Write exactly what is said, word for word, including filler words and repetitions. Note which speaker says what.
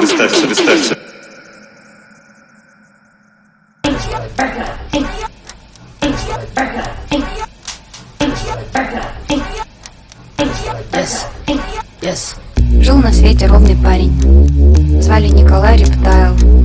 Speaker 1: представься, представься.
Speaker 2: Yes. Yes. Жил на свете ровный парень. Звали Николай Рептайл.